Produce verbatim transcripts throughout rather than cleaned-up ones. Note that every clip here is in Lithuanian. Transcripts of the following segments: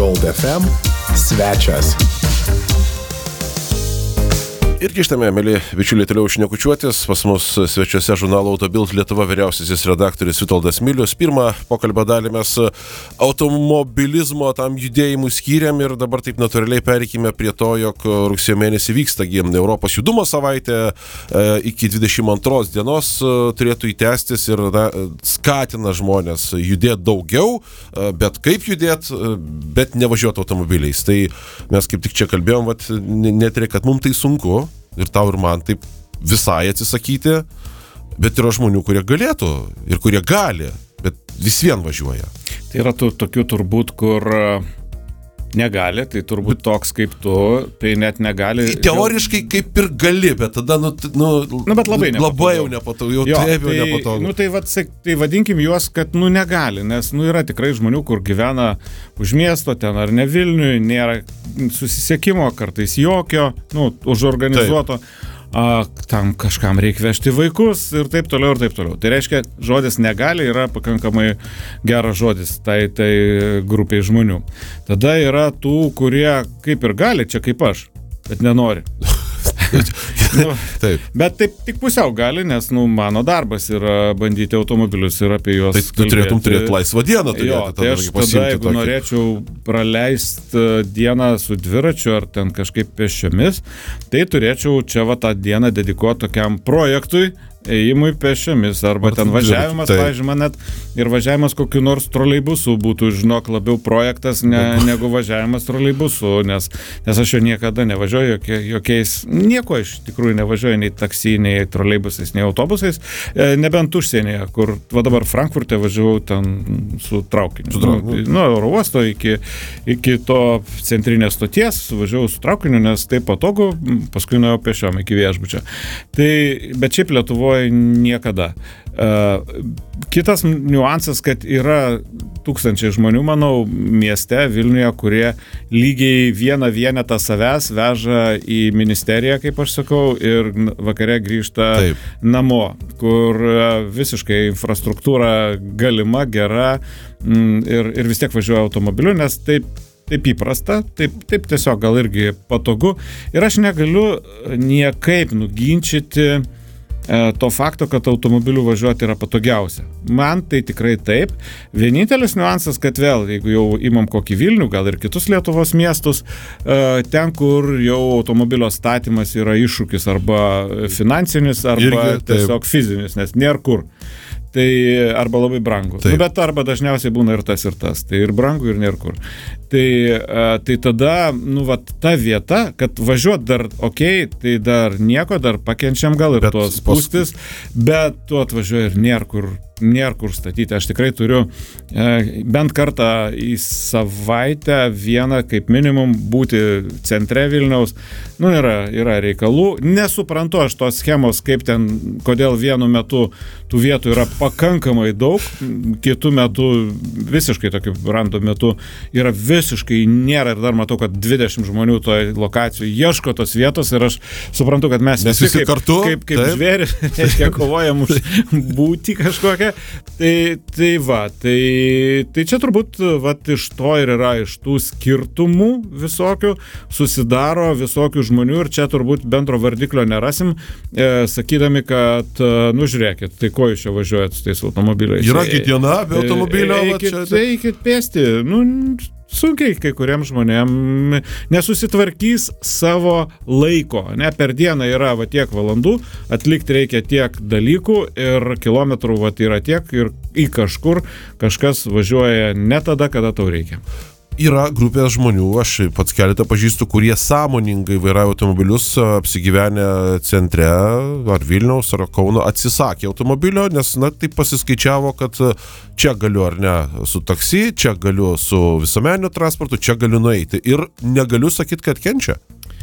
Gold F M svečias. Ir grįžtame, mėly bičiuliai, toliau šnekučiuotis. Pas mus svečiuose žurnalo Autobild Lietuva vyriausiasis redaktorius Vitoldas Milius. Pirmą pokalbio dalį mes automobilizmo tam judėjimų skyrėm ir dabar taip natūraliai pereikime prie to, jog rugsėjo mėnesį vyksta Europos judumo savaitė, iki dvidešimt antros dienos turėtų įtęstis ir na, skatina žmonės judėti daugiau, bet kaip judėti, bet nevažiuoti automobiliais. Tai mes kaip tik čia kalbėjom, vat, net reikia, kad mums tai sunku. Ir tau ir man taip visai atsisakyti, bet yra žmonių, kurie galėtų ir kurie gali, bet vis vien važiuoja. Tai yra tų, tokių turbūt, kur negali, tai turbūt toks kaip tu, tai net negali. Teoriškai kaip ir gali, bet tada, nu, nu, nu bet labai nepatogu. Labai jau nepatogu, jau jo, taip jau tai, nepatogu. Nu, tai, vat, tai vadinkim juos, kad nu negali, nes nu, yra tikrai žmonių, kur gyvena už miesto, ten ar ne Vilniui, nėra susisiekimo, kartais jokio, nu, užorganizuoto. Taip. A, tam kažkam reikia vežti vaikus ir taip toliau ir taip toliau. Tai reiškia, žodis negali yra pakankamai geras žodis tai, tai grupiai žmonių. Tada yra tų, kurie kaip ir gali, čia kaip aš, bet nenori. nu, taip. Bet taip tik pusiau gali, nes nu, mano darbas yra bandyti automobilius ir apie juos tai tu turėtum turėti laisvą dieną. Turėti, jo, tai aš tada, jeigu tokį. norėčiau praleisti dieną su dviračiu ar ten kažkaip pėsčiomis, tai turėčiau čia va tą dieną dedikuoti tokiam projektui, ėjimui pėsčiomis, arba ten važiavimas, pavyzdžiui, man net ir važiavimas kokiu nors troleibusu būtų, žinok, labiau projektas ne, negu važiavimas troleibusu, nes, nes aš jo niekada nevažiuoju jokie, jokiais, nieko iš tikrųjų nevažiuoju, nei taksi, nei troleibusais, nei autobusais, e, nebent užsienyje, kur, va dabar Frankfurte važiavau ten su traukiniu, su traukiniu. Nu, oro uosto iki, iki to centrinės stoties važiavau su traukiniu, nes tai patogu, paskui nuėjau pėsčiom iki viešbučio. Tai, bet šiaip Lietuvoje niekada. Uh, kitas niuansas, kad yra tūkstančiai žmonių, manau, mieste, Vilniuje, kurie lygiai vieną vienetą savęs veža į ministeriją, kaip aš sakau, ir vakare grįžta Taip. namo, kur visiškai infrastruktūra galima, gera mm, ir, ir vis tiek važiuoja automobiliu, nes taip Taip įprasta, taip, taip tiesiog gal irgi patogu. Ir aš negaliu niekaip nuginčyti e, to fakto, kad automobiliu važiuoti yra patogiausia. Man tai tikrai taip. Vienintelis niuansas, kad vėl, jeigu jau imam kokį Vilnių, gal ir kitus Lietuvos miestus, e, ten, kur jau automobilio statymas yra iššūkis arba finansinis, arba irgi, tiesiog fizinis, nes nėra kur. Tai arba labai brangu. Nu, bet arba dažniausiai būna ir tas ir tas. Tai ir brangu ir nėra kur. Tai, tai tada, nu, vat, ta vieta, kad važiuot dar okei, okay, tai dar nieko, dar pakenčiam gal ir bet tuos spūstis, bet tu atvažiuoji ir nėra kur, nėra kur statyti. Aš tikrai turiu e, bent kartą į savaitę vieną, kaip minimum, būti centre Vilniaus. Nu, yra, yra reikalų. Nesuprantu aš tos schemos, kaip ten, kodėl vienu metu tų vietų yra pakankamai daug, kitų metų, visiškai tokių random metų, yra visiškai nėra ir dar matau, kad dvidešimt žmonių toje lokacijoje ieško tos vietos ir aš suprantu, kad mes, mes visi kaip, kartu, kaip, kaip žvėri, reiškia, kovojam už būti kažkokią. Tai, tai va, tai, tai čia turbūt va, iš to ir yra, iš tų skirtumų visokių susidaro visokių žmonių ir čia turbūt bendro vardiklio nerasim, e, sakydami, kad, nu žiūrėkit, tai ko jūs čia važiuojat su tais automobiliais? Yra e, diena be automobilio. E, eikit, čia... eikit pėsti, nu sunkiai kai kuriem žmonėm nesusitvarkys savo laiko, ne, per dieną yra va tiek valandų, atlikti reikia tiek dalykų ir kilometrų va yra tiek ir į kažkur kažkas važiuoja ne tada, kada tau reikia. Yra grupės žmonių, aš pats keletą pažįstu, kurie sąmoningai vairavo automobilius, apsigyvenę centre, ar Vilniaus, ar Kauno, atsisakė automobilio, nes, na, taip pasiskaičiavo, kad čia galiu ar ne su taksi, čia galiu su visuomeniniu transportu, čia galiu nueiti. Ir negaliu sakyti, kad kenčia.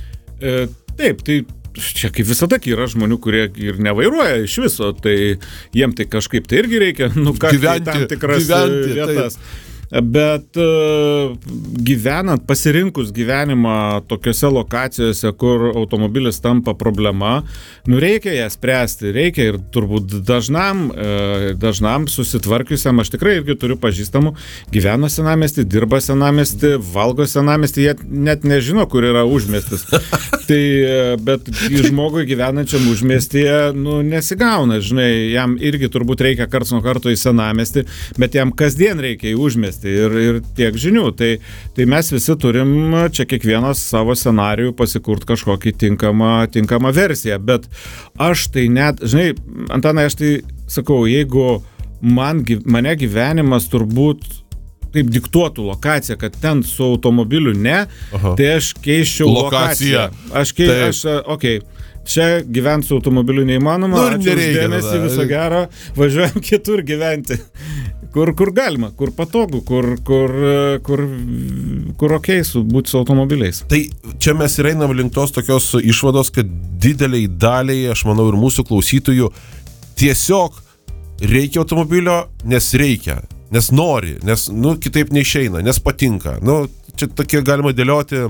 E, taip, tai čia kaip visada yra žmonių, kurie ir nevairuoja iš viso, tai jiem tai kažkaip tai irgi reikia, nu, ką, gyventi, tam tikras gyventi, vietas. Taip. bet gyvenant, pasirinkus gyvenimą tokiose lokacijose, kur automobilis tampa problema, nu reikia ją spręsti, reikia ir turbūt dažnam, dažnam susitvarkiusiam, aš tikrai irgi turiu pažįstamų, gyvena senamiestį, dirba senamiestį, valgo senamiestį, jie net nežino, kur yra užmiestis. Tai, bet žmogui gyvenančiam užmiestyje, nu, nesigauna, žinai, jam irgi turbūt reikia karts nuo karto į senamiestį, bet jam kasdien reikia į užmiestį ir, ir tiek žinių. Tai, tai mes visi turim čia kiekvienas savo scenarijų pasikurt kažkokį tinkamą, tinkamą versiją, bet aš tai net, žinai, Antanai, aš tai sakau, jeigu man, mane gyvenimas turbūt taip diktuotų lokaciją, kad ten su automobiliu ne, Aha. tai aš keiščiau lokaciją. lokaciją. Aš keiščiau, aš, okei. Okay. Čia gyventi su automobiliu neįmanoma, nu, ačiū už dėmesį, viso gero, važiuojam kitur gyventi. Kur, kur galima, kur patogu, kur, kur, kur, kur okei su, būti su automobiliais. Tai čia mes ir einam link tos tokios išvados, kad dideliai daliai, aš manau, ir mūsų klausytojų tiesiog reikia automobilio, nes reikia, nes nori, nes, nu, kitaip neišeina, nes patinka. Nu, čia tokie galima dėlioti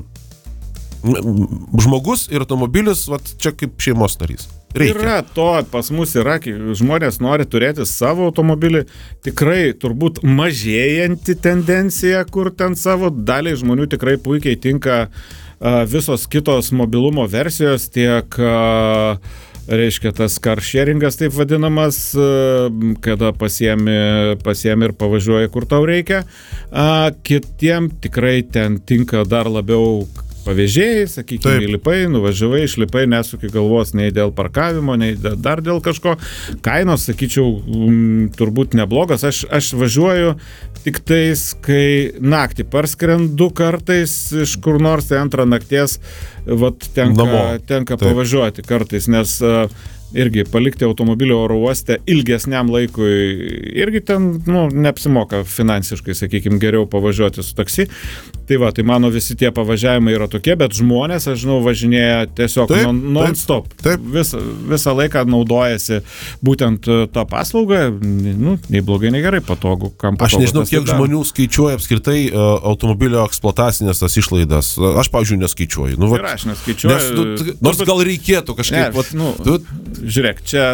žmogus ir automobilis, vat, čia kaip šeimos narys. Reikia. Yra to, pas mus yra, žmonės nori turėti savo automobilį, tikrai turbūt mažėjanti tendencija, kur ten savo daliai žmonių tikrai puikiai tinka uh, visos kitos mobilumo versijos, tiek uh, reiškia tas car sharingas taip vadinamas, kada pasiemi, pasiemi ir pavažiuoji, kur tau reikia. Kitiem tikrai ten tinka dar labiau pavėžėjai, sakykime, įlipai, nuvažiavai, išlipai, nesuki galvos nei dėl parkavimo, nei dar dėl kažko. Kainos, sakyčiau, turbūt neblogas. Aš, aš važiuoju tik tais, kai naktį parskrendu kartais iš kur nors, tai antrą nakties vat, tenka, tenka pavažiuoti kartais, nes irgi palikti automobilio oro uoste ilgesniam laikui irgi ten, nu, neapsimoka finansiškai, sakykime, geriau pavažiuoti su taksi. Tai va, tai mano visi tie pavažiavimai yra tokie, bet žmonės, aš žinau, važinėja tiesiog taip, non-stop. Taip. Vis, visą laiką naudojasi būtent tą paslaugą, nu, nei blogai, nei gerai, patogu, kam patogu. Aš nežinau, kiek žmonių skaičiuoja apskritai uh, automobilio eksploatacinės tas išlaidas. Aš, pavyzdžiui, neskaičiuoju. Nu, vat, ir aš neskaičiuoju. Nes, nu, nors gal reikėtų kažkaip. Ne, vat, nu, tu... Žiūrėk, čia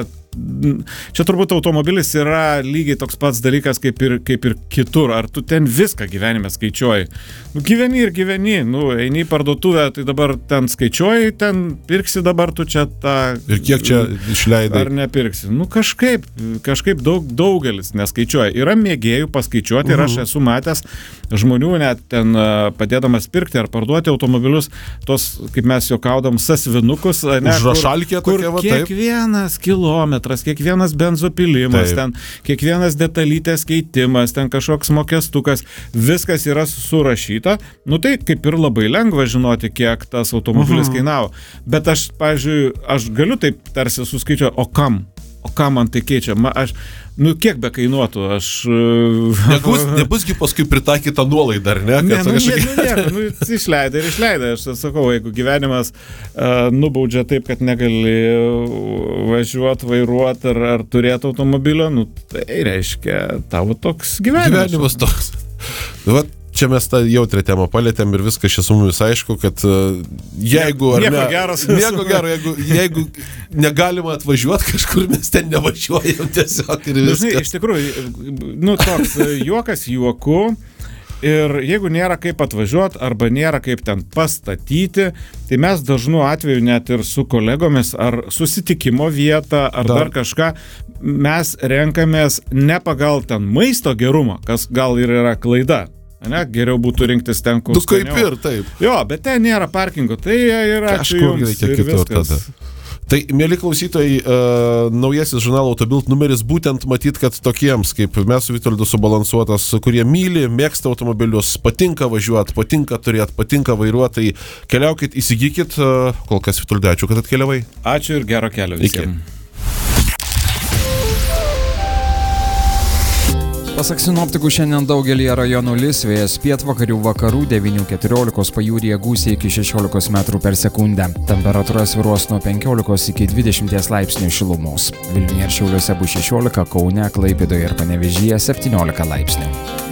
Čia turbūt automobilis yra lygiai toks pats dalykas kaip ir, kaip ir kitur. Ar tu ten viską gyvenime skaičiuoji? Nu, gyveni ir gyveni. Nu, eini į parduotuvę, tai dabar ten skaičiuoji, ten pirksi dabar tu čia tą... Ir kiek čia išleidai? Ar nepirksi? Nu, kažkaip, kažkaip daug, daugelis neskaičiuoja. Yra mėgėjų paskaičiuoti uh-huh. ir aš esu matęs žmonių net ten padėdamas pirkti ar parduoti automobilius, tos, kaip mes juokaudam, sasvinukus, ne, Užrašalkė kur, tokia, kur va, kiekvienas kilometras, kiekvienas benzopilimas, taip. ten kiekvienas detalytės keitimas, ten kažkoks mokėstukas, viskas yra surašyta. Nu tai kaip ir labai lengva žinoti, kiek tas automobilis uh-huh. kainavo. Bet aš, pavyzdžiui, aš galiu taip tarsi suskaičiuoti, o kam? O ką man tai keičia? Ma, aš, nu, kiek be kainuotų? Aš... Nebus, nebusgi paskui pritaikyta nuolaida, ar ne? Ne, nu, kažkai... ne, nu, ne, nu, išleidai ir išleidai. Aš sakau, jeigu gyvenimas uh, nubaudžia taip, kad negali važiuoti, vairuoti ar, ar turėti automobilio, nu, tai reiškia tavo toks gyvenimas. Gyvenimas toks. Vat. Čia mes tą jautrę temą palėtėm ir viskas čia su mumis aišku, kad uh, jeigu... Ar nieko ne, geras. Nieko gero, jeigu, jeigu negalima atvažiuoti kažkur, mes ten nevažiuojam tiesiog ir viskas. Dažnai, iš tikrųjų, nu, toks juokas juoku ir jeigu nėra kaip atvažiuoti arba nėra kaip ten pastatyti, tai mes dažnu atveju net ir su kolegomis ar susitikimo vietą ar dar, dar kažką, mes renkamės ne pagal ten maisto gerumą, kas gal ir yra klaida. Ne, geriau būtų rinktis ten, kur... Tu kaip skaniau. Ir taip. Jo, bet ten nėra parkingo, tai yra... Kažkur reikia kitur tada. Tai, mėly klausytojai, uh, naujasis žurnalo Autobild numeris būtent matyt, kad tokiems, kaip mes su Vitoldu subalansuotas, kurie myli, mėgsta automobilius, patinka važiuoti, patinka turėti, patinka vairuoti, tai keliaukit, įsigykit. Uh, kol kas, Vitoldai, ačiū, kad atkeliavai. Ačiū ir gero kelio visiems. Iki. Pasak sinoptikų, šiandien daugelį rajonų lis, vėjas pietvakarių vakarų devynių keturiolikos, pajūryje gūsiai iki šešiolikos metrų per sekundę. Temperatūra svyruos nuo penkiolikos iki dvidešimties laipsnių šilumos. Vilniuje ir Šiauliuose bus šešiolika, Kaune, Klaipėdoje ir Panevėžyje septyniolika laipsnių.